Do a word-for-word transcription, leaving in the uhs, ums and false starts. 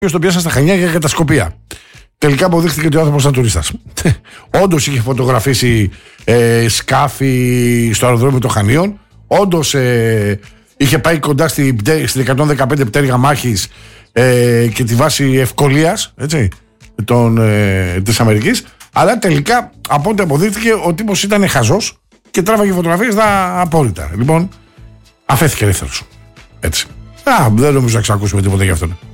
Ποιος τον πιάσαν στα Χανιά για κατασκοπία. Τελικά αποδείχθηκε ότι ο άνθρωπος ήταν τουρίστας. Όντως είχε φωτογραφίσει ε, σκάφη στο αεροδρόμιο των Χανίων. Όντως ε, είχε πάει κοντά στην στη εκατόν δεκαπέντε πτέρυγα μάχης ε, και τη βάση ευκολίας, έτσι, των, ε, της Αμερικής. Αλλά τελικά από ό,τι αποδείχθηκε ο τύπος ήταν χαζός και τράβαγε φωτογραφίες τα απόρριτα. Λοιπόν, αφέθηκε ελεύθερος. Έτσι. Α, δεν νομίζω να ξακούσουμε τίποτα γι' αυτό.